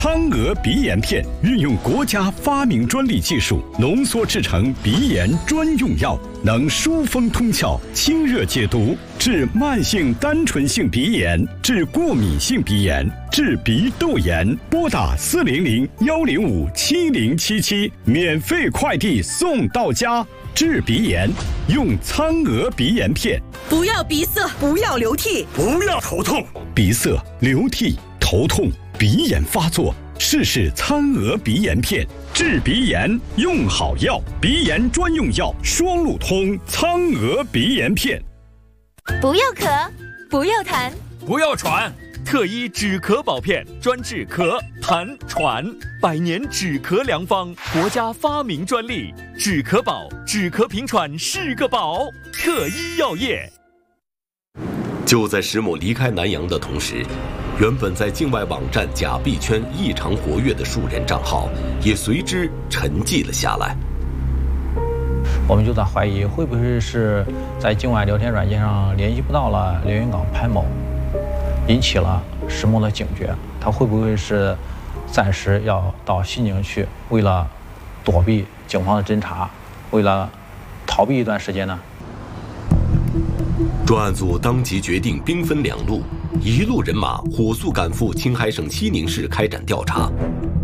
苍鹅鼻炎片运用国家发明专利技术浓缩制成鼻炎专用药，能疏风通窍、清热解毒，治慢性单纯性鼻炎，治过敏性鼻炎，治鼻窦炎。拨打400-105-7077，免费快递送到家。治鼻炎用苍鹅鼻炎片。 不要鼻塞，不要流涕， 不要头痛。 鼻塞、流涕、头痛、鼻炎发作，试试苍鹅鼻炎片。治鼻炎用好药，鼻炎专用药双路通苍鹅鼻炎片。 不要咳，不要痰， 不要喘。特医止咳宝片，专治咳、痰、喘，100年止咳良方，国家发明专利。止咳宝，止咳平喘是个宝。特医药业。 就在石某离开南阳的同时，原本在境外网站假币圈异常活跃的数人账号，也随之沉寂了下来。 我们就在怀疑，会不会是在境外聊天软件上联系不到了连云港潘某，引起了石某的警觉。他会不会是暂时要到西宁去，为了躲避警方的侦查，为了逃避一段时间呢？ 专案组当即决定兵分2路，一路人马火速赶赴青海省西宁市开展调查，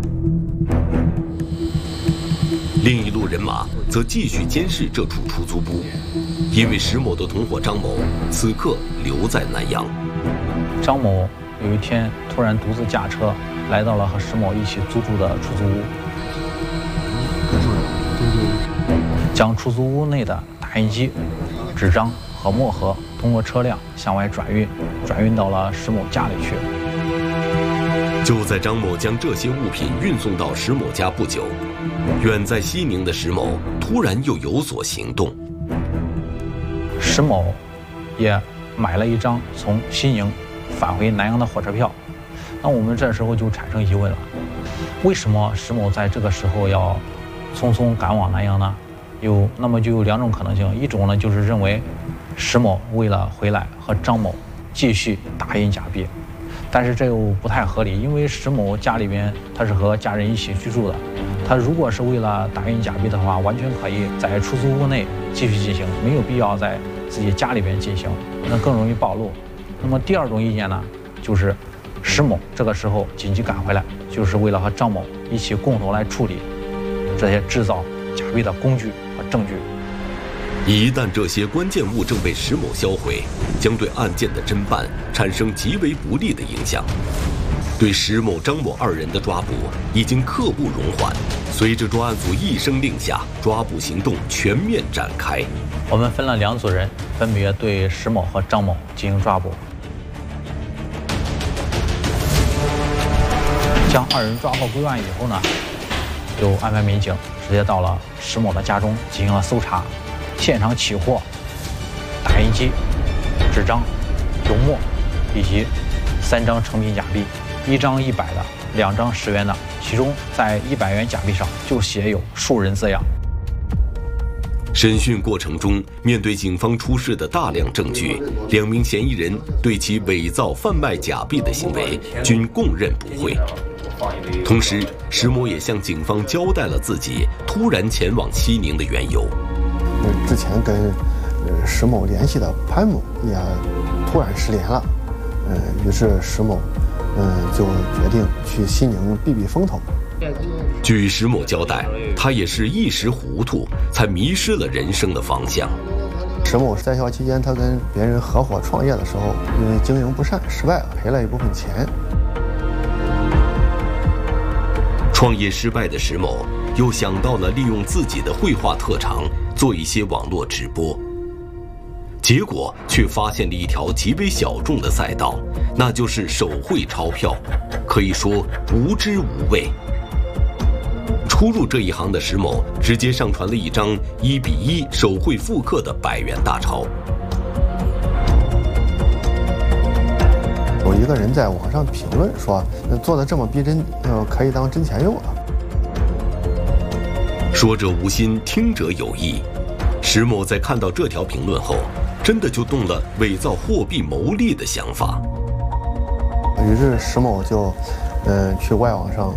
另一路人马则继续监视这处出租屋，因为石某的同伙张某此刻留在南阳。 张某有一天突然独自驾车来到了和石某一起租住的出租屋，将出租屋内的打印机、纸张和墨盒通过车辆向外转运到了石某家里去。 就在张某将这些物品运送到石某家不久，远在西宁的石某突然又有所行动。 石某也买了一张从西宁返回南阳的火车票。那我们这时候就产生疑问了，为什么石某在这个时候要匆匆赶往南阳呢？那么就有2种可能性，一种呢就是认为石某为了回来和张某继续打印假币，但是这又不太合理，因为石某家里边他是和家人一起居住的，他如果是为了打印假币的话，完全可以在出租屋内继续进行，没有必要在自己家里边进行，那更容易暴露。那么第2种意见呢，就是石某这个时候紧急赶回来，就是为了和张某一起共同来处理这些制造假币的工具和证据。 一旦这些关键物证被石某销毁，将对案件的侦办产生极为不利的影响。对石某、张某2人的抓捕已经刻不容缓，随着专案组一声令下，抓捕行动全面展开。 我们分了2组人，分别对石某和张某进行抓捕。将2人抓获归案以后呢，就安排民警直接到了石某的家中进行了搜查，现场起获打印机、纸张、油墨以及3张成品假币，1张100的，2张10元的，其中在100元假币上就写有数人字样。 审讯过程中，面对警方出示的大量证据，2名嫌疑人对其伪造、贩卖假币的行为均供认不讳。同时，石某也向警方交代了自己突然前往西宁的缘由。 之前跟石某联系的潘某也突然失联了，于是石某就决定去西宁避避风头。 据石某交代，他也是一时糊涂，才迷失了人生的方向。 石某在校期间，他跟别人合伙创业的时候，因为经营不善失败了，赔了一部分钱。 创业失败的石某又想到了利用自己的绘画特长做一些网络直播，结果却发现了一条极为小众的赛道，那就是手绘钞票，可以说无知无畏。初入这一行的石某直接上传了一张1:1手绘复刻的100元大钞。 有一个人在网上评论说，做的这么逼真，可以当真钱用了。 说者无心，听者有意。石某在看到这条评论后，真的就动了伪造货币牟利的想法。 于是石某就去外网上